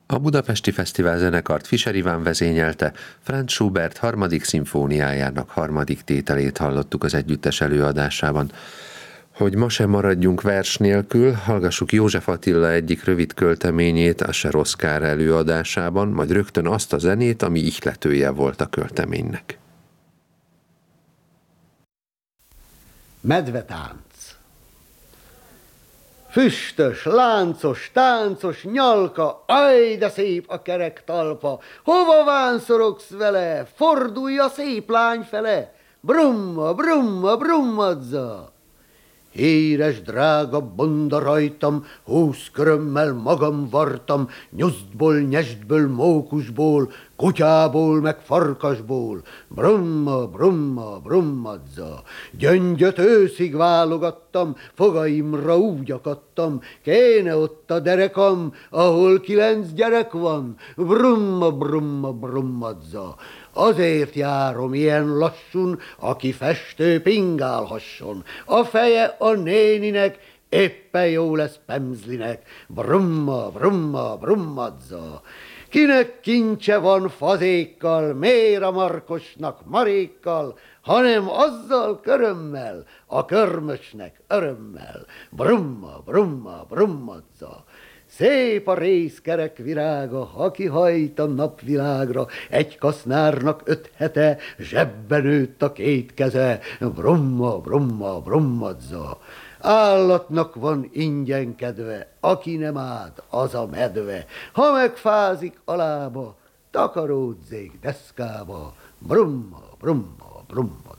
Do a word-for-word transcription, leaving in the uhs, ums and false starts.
A Budapesti Fesztivál zenekart Fischer Iván vezényelte, Franz Schubert harmadik szimfóniájának harmadik tételét hallottuk az együttes előadásában. Hogy ma sem maradjunk vers nélkül, hallgassuk József Attila egyik rövid költeményét a Ser Oszkár előadásában, majd rögtön azt a zenét, ami ihletője volt a költeménynek. Medvetánc. Füstös, láncos, táncos nyalka, aj, de szép a kerek talpa, hova vánszorogsz vele, fordulj a szép lány fele, brumma, brumma, brummadza. Éres, drága bonda rajtam, húsz körömmel magam vartam, nyusztból, nyestből, mókusból, kutyából, meg farkasból. Brumma, brumma, brummadza. Gyöngyöt őszig válogattam, fogaimra úgy akadtam, kéne ott a derekam, ahol kilenc gyerek van. Brumma, brumma, brummadza. Azért járom ilyen lassun, aki festő pingálhasson. A feje a néninek éppen jó lesz pemzlinek. Brumma, brumma, brummadza. Kinek kincse van fazékkal, miért a markosnak marékkal, hanem azzal körömmel, a körmösnek örömmel. Brumma, brumma, brummadza. Szép a rézkerek virága, aki hajt a napvilágra, egy kasznárnak öt hete, zsebben nőtt a két keze, brumma, brumma, brummadza. Állatnak van ingyen kedve, aki nem áld, az a medve, ha megfázik a lába, takaródzék deszkába, brumma, brumma, brummadza.